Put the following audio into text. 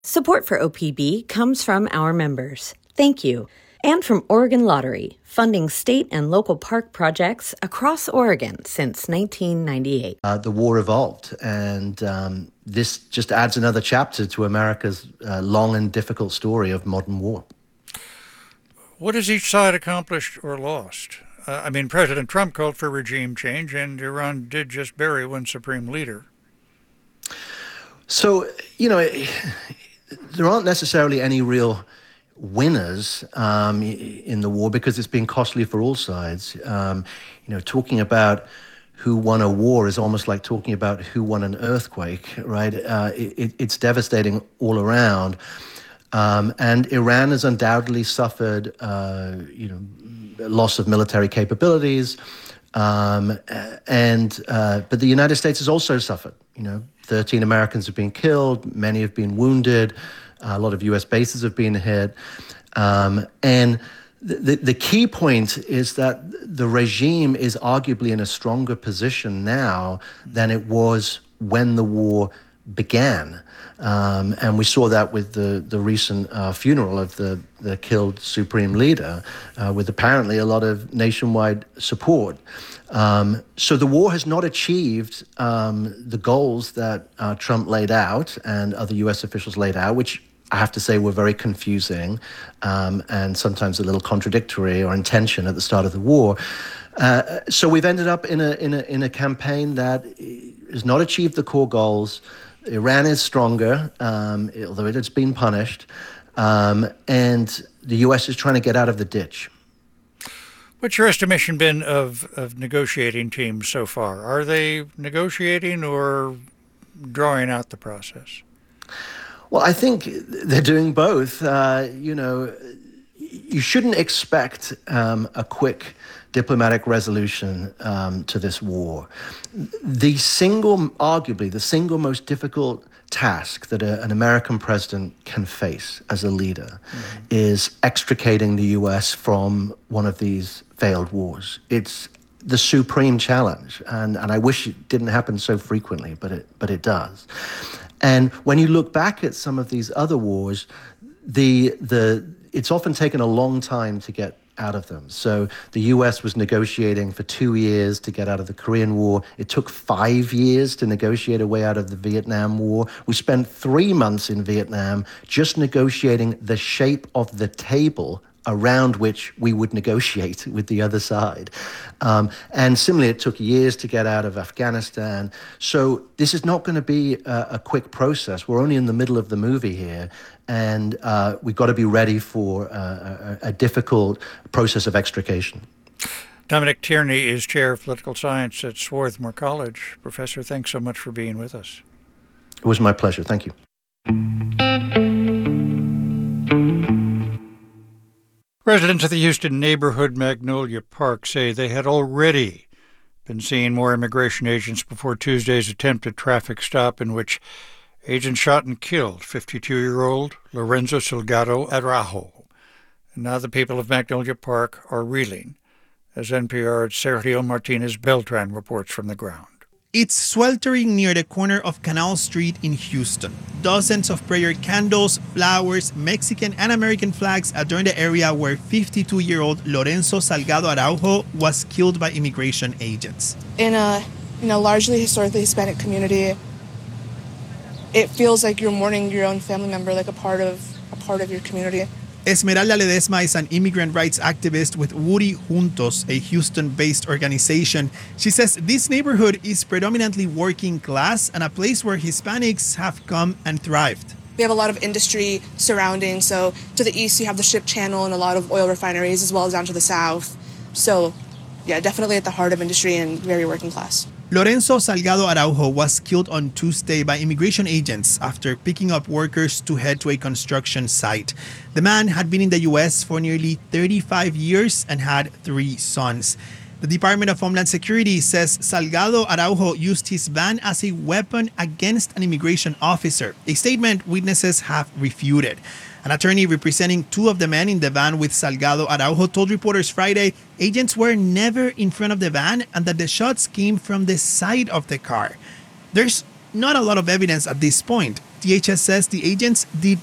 Support for OPB comes from our members. Thank you. And from Oregon Lottery, funding state and local park projects across Oregon since 1998. The war evolved, and this just adds another chapter to America's long and difficult story of modern war. What has each side accomplished or lost? President Trump called for regime change, and Iran did just bury one supreme leader. So, there aren't necessarily any real winners in the war because it's been costly for all sides. Talking about who won a war is almost like talking about who won an earthquake, right? It's devastating all around. And Iran has undoubtedly suffered, loss of military capabilities. But the United States has also suffered. 13 Americans have been killed, many have been wounded, a lot of U.S. bases have been hit. And the key point is that the regime is arguably in a stronger position now than it was when the war began. And we saw that with the recent funeral of the killed supreme leader, with apparently a lot of nationwide support. So the war has not achieved the goals that Trump laid out and other U.S. officials laid out, which I have to say were very confusing and sometimes a little contradictory or in tension at the start of the war. So we've ended up in a campaign that has not achieved the core goals. Iran is stronger, although it has been punished, and the U.S. is trying to get out of the ditch. What's your estimation been of negotiating teams so far? Are they negotiating or drawing out the process? Well, I think they're doing both. You shouldn't expect a quick diplomatic resolution to this war. Arguably, the single most difficult task that an American president can face as a leader is extricating the U.S. from one of these failed wars. It's the supreme challenge, and I wish it didn't happen so frequently, but it does. And when you look back at some of these other wars, it's often taken a long time to get out of them. So the U.S. was negotiating for 2 years to get out of the Korean War. It took 5 years to negotiate a way out of the Vietnam War. We spent 3 months in Vietnam just negotiating the shape of the table around which we would negotiate with the other side. And similarly, it took years to get out of Afghanistan. So this is not going to be a quick process. We're only in the middle of the movie here, and we've got to be ready for a difficult process of extrication. Dominic Tierney is Chair of Political Science at Swarthmore College. Professor, thanks so much for being with us. It was my pleasure. Thank you. Residents of the Houston neighborhood Magnolia Park say they had already been seeing more immigration agents before Tuesday's attempted traffic stop in which agents shot and killed 52-year-old Lorenzo Salgado Araujo. And now the people of Magnolia Park are reeling, as NPR's Sergio Martinez Beltran reports from the ground. It's sweltering near the corner of Canal Street in Houston. Dozens of prayer candles, flowers, Mexican and American flags adorn the area where 52-year-old Lorenzo Salgado Araujo was killed by immigration agents. In a largely historically Hispanic community, it feels like you're mourning your own family member, like a part of your community. Esmeralda Ledesma is an immigrant rights activist with Woody Juntos, a Houston-based organization. She says this neighborhood is predominantly working class and a place where Hispanics have come and thrived. We have a lot of industry surrounding. So to the east, you have the Ship Channel and a lot of oil refineries, as well as down to the south. So yeah, definitely at the heart of industry and very working class. Lorenzo Salgado Araujo was killed on Tuesday by immigration agents after picking up workers to head to a construction site. The man had been in the U.S. for nearly 35 years and had 3 sons. The Department of Homeland Security says Salgado Araujo used his van as a weapon against an immigration officer, a statement witnesses have refuted. An attorney representing 2 of the men in the van with Salgado Araujo told reporters Friday agents were never in front of the van and that the shots came from the side of the car. There's not a lot of evidence at this point. DHS says the agents did